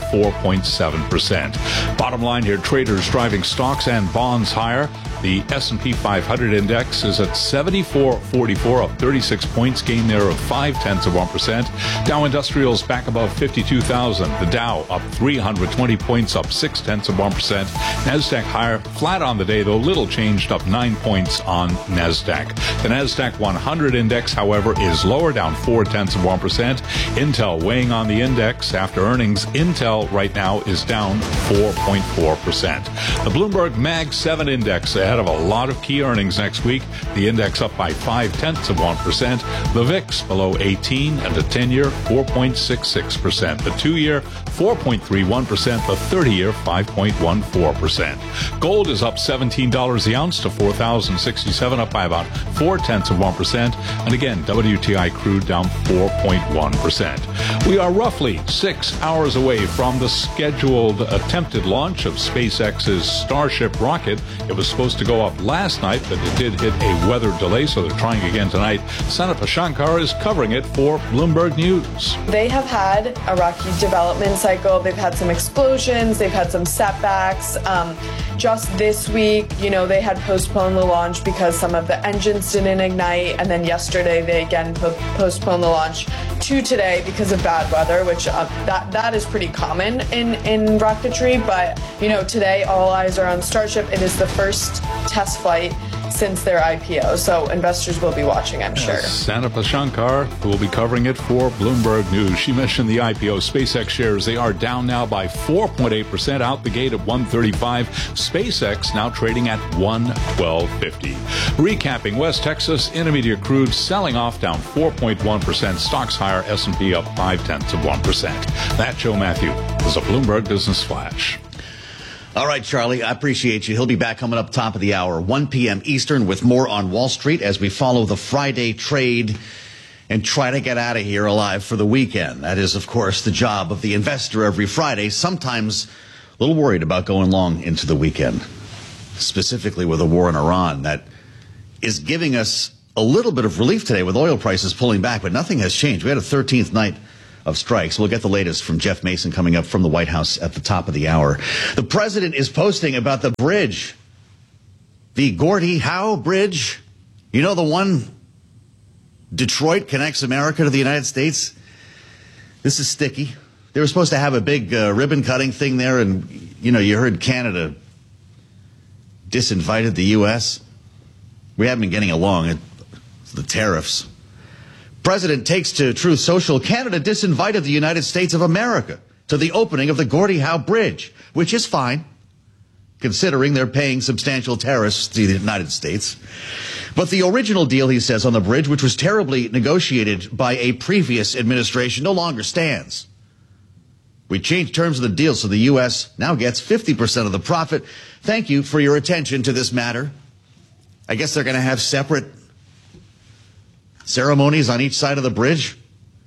4.7%. Bottom line here, traders driving stocks and bonds higher. The S&P 500 index is at 74.44, up 36 points, gain there of 0.5%. Dow Industrials back above 52,000. The Dow up 320 points, up 0.6%. NASDAQ higher, flat on the day, though little changed, up 9 points on NASDAQ. The NASDAQ 100 index, however, is lower, down 0.4%. Intel weighing on the index after earnings. Intel right now is down 4.4%. The Bloomberg Mag 7 index ahead of a lot of key earnings next week. The index up by 0.5%. The VIX below 18, and the 10-year 4.66%. The 2-year 4.31%. The 30-year 5.14%. Gold is up $17 the ounce to $4,067, up by about 0.4%. And again, WTI crude down 4.1%. We are roughly 6 hours away from the scheduled attempted launch of SpaceX's Starship rocket. It was supposed to go up last night, but it did hit a weather delay, so they're trying again tonight. Sanapa Shankar is covering it for Bloomberg News. They have had a rocky development cycle. They've had some explosions. They've had some setbacks. Just this week, they had postponed the launch because some of the engines didn't ignite. And then yesterday, they again postponed the launch to today because of bad weather, which that is pretty common in rocketry. But, today all eyes are on Starship. It is the first test flight since their IPO, so investors will be watching, I'm sure. Sanapa Shankar, who will be covering it for Bloomberg News. She mentioned the IPO. SpaceX shares, they are down now by 4.8%, out the gate at $135. SpaceX now trading at $112.50. Recapping, West Texas Intermediate crude selling off, down 4.1%. Stocks higher, S&P up 0.5%. That, Joe Matthew, was a Bloomberg Business Flash. All right, Charlie, I appreciate you. He'll be back coming up top of the hour, 1 p.m. Eastern, with more on Wall Street as we follow the Friday trade and try to get out of here alive for the weekend. That is, of course, the job of the investor every Friday, sometimes a little worried about going long into the weekend, specifically with a war in Iran that is giving us a little bit of relief today with oil prices pulling back, but nothing has changed. We had a 13th night of strikes. We'll get the latest from Jeff Mason coming up from the White House at the top of the hour. The president is posting about the bridge, the Gordie Howe Bridge. You know, the one Detroit connects America to the United States. This is sticky. They were supposed to have a big ribbon cutting thing there, and, you know, you heard Canada disinvited the U.S. We haven't been getting along. It's the tariffs. President takes to Truth Social. Canada disinvited the United States of America to the opening of the Gordie Howe Bridge, which is fine, considering they're paying substantial tariffs to the United States. But the original deal, he says, on the bridge, which was terribly negotiated by a previous administration, no longer stands. We changed terms of the deal so the U.S. now gets 50% of the profit. Thank you for your attention to this matter. I guess they're going to have separate ceremonies on each side of the bridge.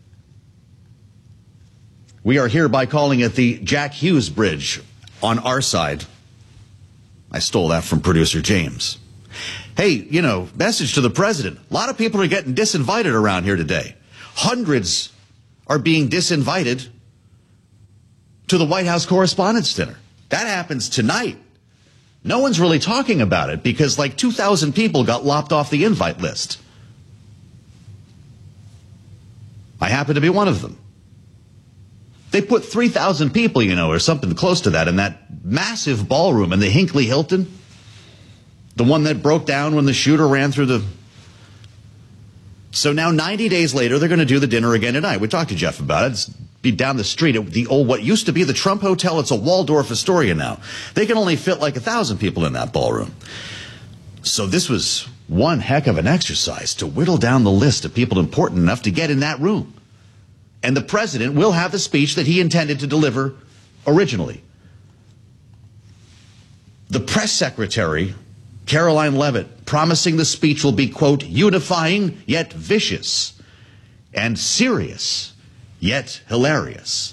We are hereby calling it the Jack Hughes Bridge on our side. I stole that from producer James. Hey, you know, message to the president. A lot of people are getting disinvited around here today. Hundreds are being disinvited to the White House Correspondents' Dinner. That happens tonight. No one's really talking about it because like 2,000 people got lopped off the invite list. I happen to be one of them. They put 3,000 people, you know, or something close to that in that massive ballroom in the Hinckley Hilton. The one that broke down when the shooter ran through the... So now 90 days later, they're going to do the dinner again tonight. We talked to Jeff about it. It's be down the street at the old, what used to be the Trump Hotel. It's a Waldorf Astoria now. They can only fit like 1,000 people in that ballroom. So this was one heck of an exercise to whittle down the list of people important enough to get in that room. And the president will have the speech that he intended to deliver originally. The press secretary, Caroline Leavitt, promising the speech will be, quote, unifying yet vicious and serious yet hilarious.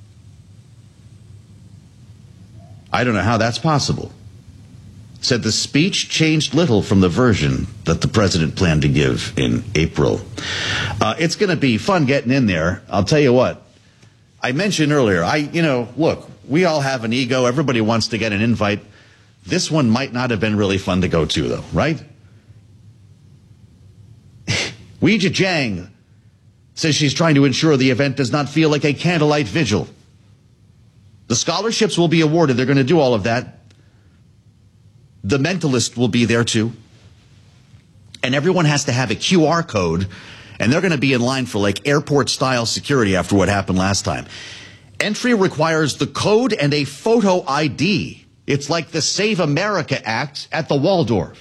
I don't know how that's possible. Said the speech changed little from the version that the president planned to give in April. It's going to be fun getting in there. I'll tell you what. I mentioned earlier, look, we all have an ego. Everybody wants to get an invite. This one might not have been really fun to go to, though, right? Weijia Jiang says she's trying to ensure the event does not feel like a candlelight vigil. The scholarships will be awarded. They're going to do all of that. The Mentalist will be there, too. And everyone has to have a QR code, and they're going to be in line for, like, airport-style security after what happened last time. Entry requires the code and a photo ID. It's like the Save America Act at the Waldorf.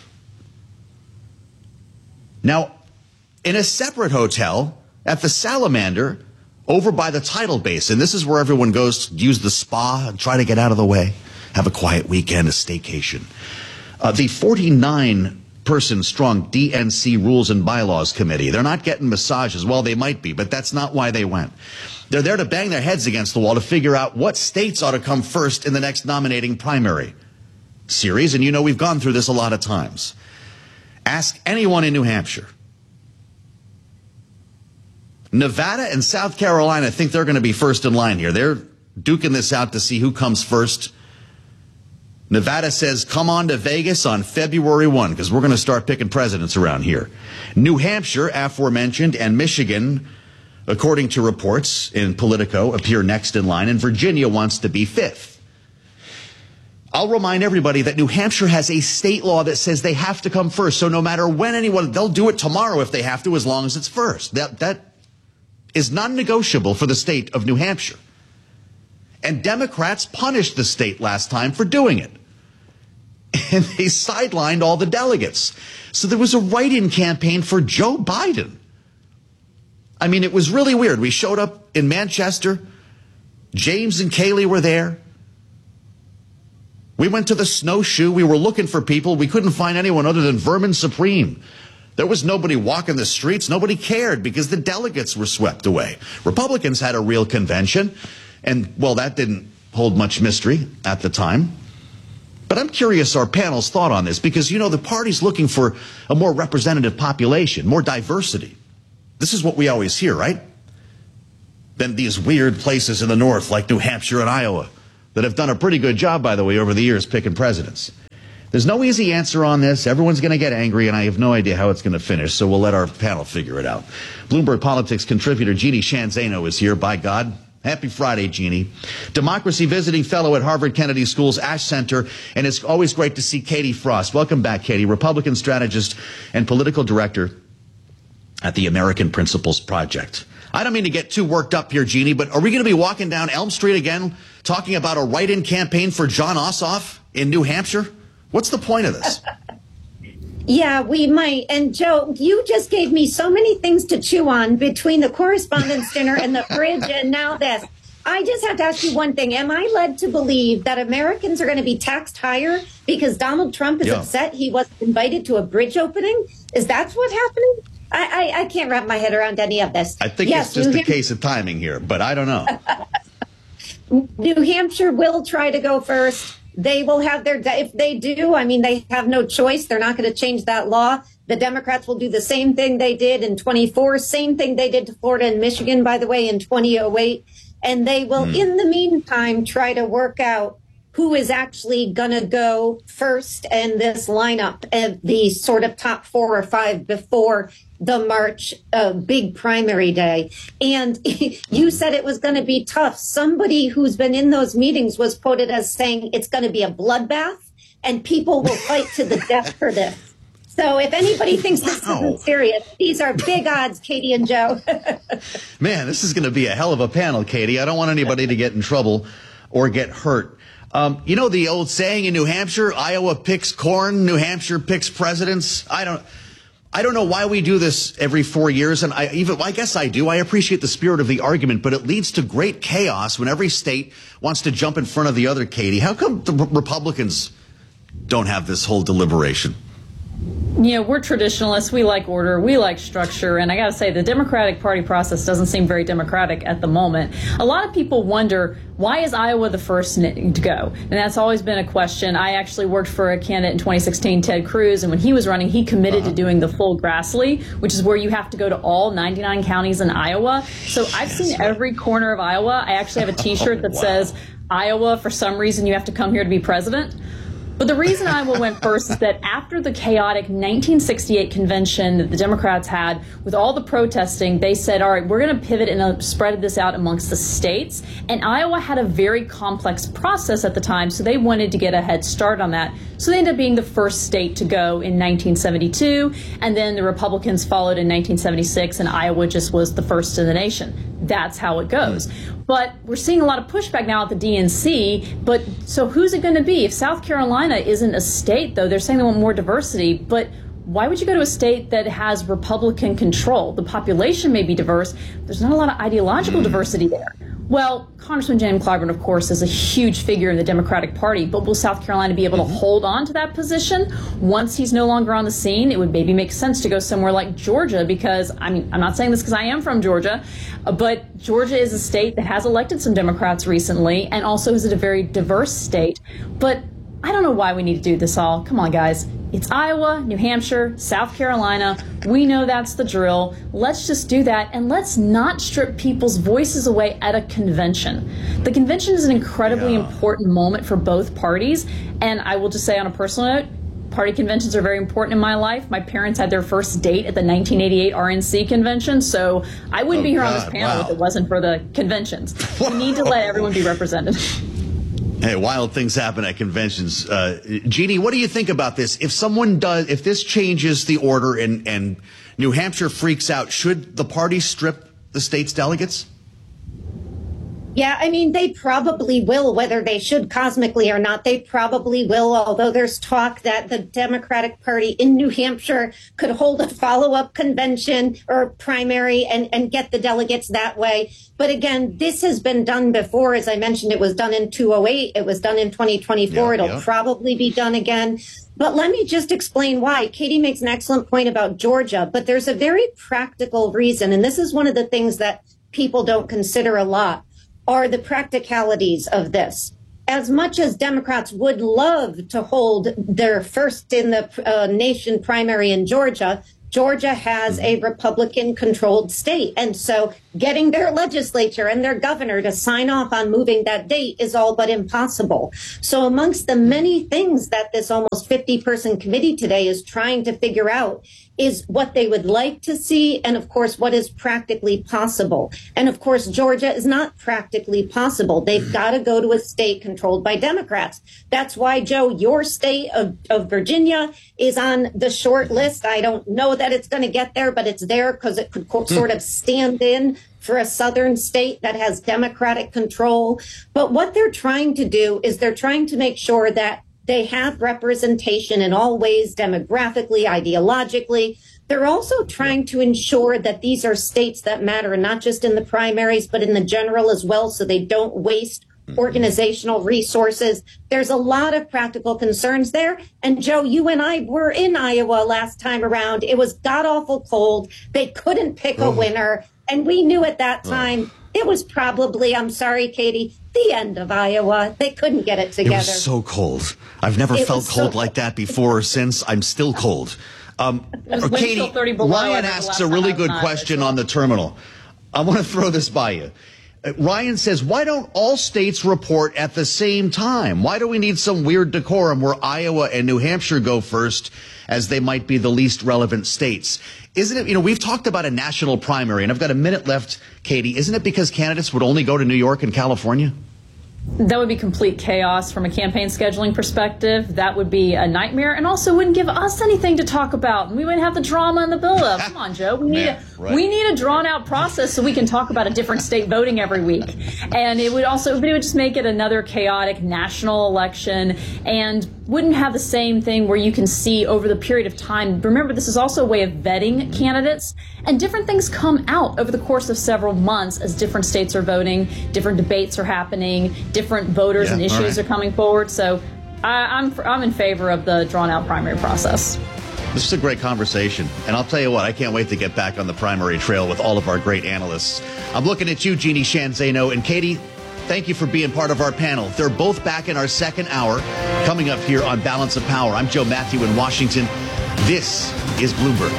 Now, in a separate hotel at the Salamander over by the tidal basin, this is where everyone goes to use the spa and try to get out of the way, have a quiet weekend, a staycation. The 49-person strong DNC Rules and Bylaws Committee, they're not getting massages. Well, they might be, but that's not why they went. They're there to bang their heads against the wall to figure out what states ought to come first in the next nominating primary series. And you know we've gone through this a lot of times. Ask anyone in New Hampshire. Nevada and South Carolina think they're going to be first in line here. They're duking this out to see who comes first. Nevada says, come on to Vegas on February 1, because we're going to start picking presidents around here. New Hampshire, aforementioned, and Michigan, according to reports in Politico, appear next in line, and Virginia wants to be fifth. I'll remind everybody that New Hampshire has a state law that says they have to come first, so no matter when anyone, they'll do it tomorrow if they have to, as long as it's first. That is non-negotiable for the state of New Hampshire. And Democrats punished the state last time for doing it. And they sidelined all the delegates. So there was a write-in campaign for Joe Biden. I mean, it was really weird. We showed up in Manchester. James and Kaylee were there. We went to the Snowshoe. We were looking for people. We couldn't find anyone other than Vermin Supreme. There was nobody walking the streets. Nobody cared because the delegates were swept away. Republicans had a real convention. And, well, that didn't hold much mystery at the time. But I'm curious our panel's thought on this, because, you know, the party's looking for a more representative population, more diversity. This is what we always hear, right? Then these weird places in the north like New Hampshire and Iowa that have done a pretty good job, by the way, over the years picking presidents. There's no easy answer on this. Everyone's going to get angry, and I have no idea how it's going to finish, so we'll let our panel figure it out. Bloomberg Politics contributor Jeannie Sheehan Zaino is here, by God. Happy Friday, Jeannie. Democracy visiting fellow at Harvard Kennedy School's Ash Center, and it's always great to see Katie Frost. Welcome back, Katie, Republican strategist and political director at the American Principles Project. I don't mean to get too worked up here, Jeannie, but are we going to be walking down Elm Street again talking about a write-in campaign for Jon Ossoff in New Hampshire? What's the point of this? Yeah, we might. And Joe, you just gave me so many things to chew on between the correspondence dinner and the fridge and now this. I just have to ask you one thing. Am I led to believe that Americans are going to be taxed higher because Donald Trump is upset he wasn't invited to a bridge opening? Is that what's happening? I can't wrap my head around any of this. I think it's just a case of timing here, but I don't know. New Hampshire will try to go first. They will have their, if they do, I mean, they have no choice. They're not going to change that law. The Democrats will do the same thing they did in 24, same thing they did to Florida and Michigan, by the way, in 2008. And they will, in the meantime, try to work out who is actually going to go first in this lineup of the sort of top 4 or 5 before the March big primary day. And you said it was going to be tough. Somebody who's been in those meetings was quoted as saying it's going to be a bloodbath and people will fight to the death for this. So if anybody thinks this isn't serious, these are big odds, Katie and Joe. Man, this is going to be a hell of a panel, Katie. I don't want anybody to get in trouble or get hurt. You know the old saying in New Hampshire, Iowa picks corn, New Hampshire picks presidents. I don't know why we do this every 4 years, and I guess I do. I appreciate the spirit of the argument, but it leads to great chaos when every state wants to jump in front of the other, Katie. How come the Republicans don't have this whole deliberation? You know, we're traditionalists. We like order. We like structure. And I got to say, the Democratic Party process doesn't seem very democratic at the moment. A lot of people wonder, why is Iowa the first to go? And that's always been a question. I actually worked for a candidate in 2016, Ted Cruz, and when he was running, he committed to doing the full Grassley, which is where you have to go to all 99 counties in Iowa. So I've seen every corner of Iowa. I actually have a T-shirt that says, Iowa, for some reason, you have to come here to be president. But the reason Iowa went first is that after the chaotic 1968 convention that the Democrats had with all the protesting, they said, all right, we're going to pivot and spread this out amongst the states. And Iowa had a very complex process at the time, so they wanted to get a head start on that. So they ended up being the first state to go in 1972. And then the Republicans followed in 1976, and Iowa just was the first in the nation. That's how it goes. But we're seeing a lot of pushback now at the DNC. But so who's it going to be? If South Carolina isn't a state, though, they're saying they want more diversity. But why would you go to a state that has Republican control? The population may be diverse. There's not a lot of ideological diversity there. Well, Congressman James Clyburn, of course, is a huge figure in the Democratic Party, but will South Carolina be able to hold on to that position once he's no longer on the scene? It would maybe make sense to go somewhere like Georgia because, I mean, I'm not saying this because I am from Georgia, but Georgia is a state that has elected some Democrats recently and also is a very diverse state. But I don't know why we need to do this all. Come on, guys. It's Iowa, New Hampshire, South Carolina. We know that's the drill. Let's just do that, and let's not strip people's voices away at a convention. The convention is an incredibly important moment for both parties, and I will just say on a personal note, party conventions are very important in my life. My parents had their first date at the 1988 RNC convention, so I wouldn't be here on this panel if it wasn't for the conventions. We need to let everyone be represented. Hey, wild things happen at conventions. Jeannie, what do you think about this? If this changes the order and New Hampshire freaks out, should the party strip the state's delegates? Yeah, I mean, they probably will, whether they should cosmically or not. They probably will, although there's talk that the Democratic Party in New Hampshire could hold a follow-up convention or primary and get the delegates that way. But again, this has been done before. As I mentioned, it was done in 2008. It was done in 2024. It'll probably be done again. But let me just explain why. Katie makes an excellent point about Georgia, but there's a very practical reason. And this is one of the things that people don't consider a lot. Are the practicalities of this. as much as Democrats would love to hold their first in the nation primary in Georgia, Georgia has a Republican-controlled state. And so getting their legislature and their governor to sign off on moving that date is all but impossible. So amongst the many things that this almost 50-person committee today is trying to figure out is what they would like to see and, of course, what is practically possible. And, of course, Georgia is not practically possible. They've got to go to a state controlled by Democrats. That's why, Joe, your state of Virginia is on the short list. I don't know that it's going to get there, but it's there because it could sort of stand in for a southern state that has Democratic control. But what they're trying to do is they're trying to make sure that they have representation in all ways, demographically, ideologically. They're also trying to ensure that these are states that matter, not just in the primaries, but in the general as well, so they don't waste organizational resources. There's a lot of practical concerns there. And Joe, you and I were in Iowa last time around. It was god-awful cold. They couldn't pick a winner. And we knew at that time it was probably, I'm sorry, Katie, the end of Iowa. They couldn't get it together. It was so cold. I've never felt cold like that before or since. I'm still cold. Katie, Ryan asks a really good question on the terminal. I want to throw this by you. Ryan says, why don't all states report at the same time? Why do we need some weird decorum where Iowa and New Hampshire go first, as they might be the least relevant states? Isn't it, we've talked about a national primary, and I've got a minute left, Katie. Isn't it because candidates would only go to New York and California? That would be complete chaos from a campaign scheduling perspective. That would be a nightmare, and also wouldn't give us anything to talk about. We wouldn't have the drama and the buildup. Come on, Joe. We need a drawn-out process so we can talk about a different state voting every week. And it would just make it another chaotic national election, and wouldn't have the same thing where you can see over the period of time. Remember, this is also a way of vetting candidates, and different things come out over the course of several months as different states are voting, different debates are happening, different voters and issues are coming forward. So I'm in favor of the drawn-out primary process. This is a great conversation, and I'll tell you what, I can't wait to get back on the primary trail with all of our great analysts. I'm looking at you, Jeannie Sheehan Zaino, and Katie. Thank you for being part of our panel. They're both back in our second hour, coming up here on Balance of Power. I'm Joe Matthew in Washington. This is Bloomberg.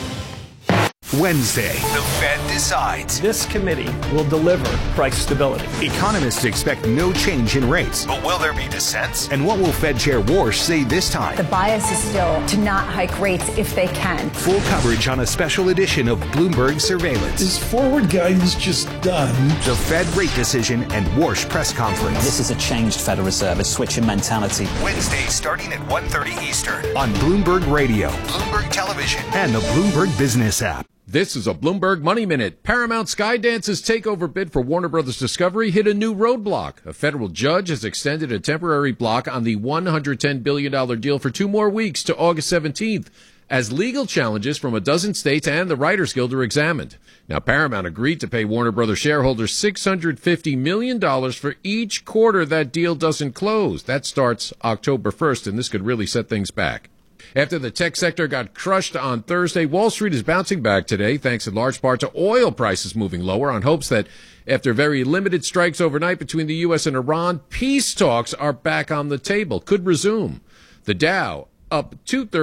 Wednesday, the Fed decides. This committee will deliver price stability. Economists expect no change in rates. But will there be dissents? And what will Fed Chair Warsh say this time? The bias is still to not hike rates if they can. Full coverage on a special edition of Bloomberg Surveillance. Is forward guidance just done? The Fed rate decision and Warsh press conference. This is a changed Federal Reserve, a switch in mentality. Wednesday, starting at 1:30 Eastern on Bloomberg Radio, Bloomberg Television, and the Bloomberg Business app. This is a Bloomberg Money Minute. Paramount Skydance's takeover bid for Warner Brothers Discovery hit a new roadblock. A federal judge has extended a temporary block on the $110 billion deal for 2 more weeks to August 17th, as legal challenges from a dozen states and the Writers Guild are examined. Now, Paramount agreed to pay Warner Brothers shareholders $650 million for each quarter that deal doesn't close. That starts October 1st, and this could really set things back. After the tech sector got crushed on Thursday, Wall Street is bouncing back today, thanks in large part to oil prices moving lower on hopes that after very limited strikes overnight between the U.S. and Iran, peace talks are back on the table, could resume. The Dow up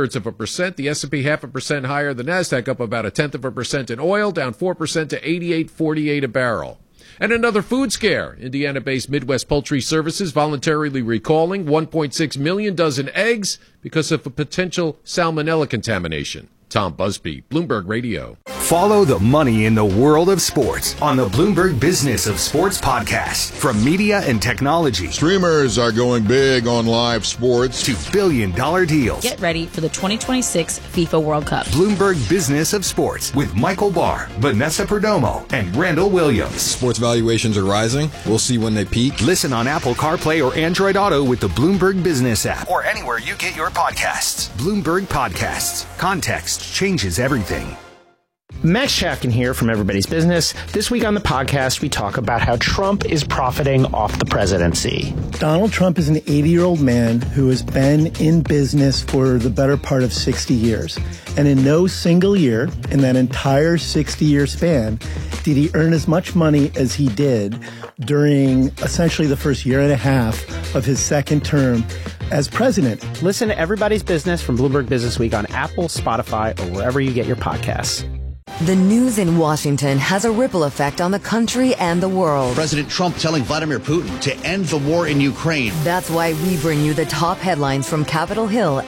0.2%, the S&P 0.5% higher, the Nasdaq up about 0.1% in oil, down 4% to $88.48 a barrel. And another food scare. Indiana-based Midwest Poultry Services voluntarily recalling 1.6 million dozen eggs because of a potential salmonella contamination. Tom Busby, Bloomberg Radio. Follow the money in the world of sports on the Bloomberg Business of Sports podcast. From media and technology. Streamers are going big on live sports. To billion-dollar deals. Get ready for the 2026 FIFA World Cup. Bloomberg Business of Sports with Michael Barr, Vanessa Perdomo, and Randall Williams. Sports valuations are rising. We'll see when they peak. Listen on Apple CarPlay or Android Auto with the Bloomberg Business app. Or anywhere you get your podcasts. Bloomberg Podcasts. Context changes everything. Max Chapkin here from Everybody's Business. This week on the podcast, we talk about how Trump is profiting off the presidency. Donald Trump is an 80-year-old man who has been in business for the better part of 60 years. And in no single year, in that entire 60-year span, did he earn as much money as he did during essentially the first year and a half of his second term as president. Listen to Everybody's Business from Bloomberg Business Week on Apple, Spotify, or wherever you get your podcasts. The news in Washington has a ripple effect on the country and the world. President Trump telling Vladimir Putin to end the war in Ukraine. That's why we bring you the top headlines from Capitol Hill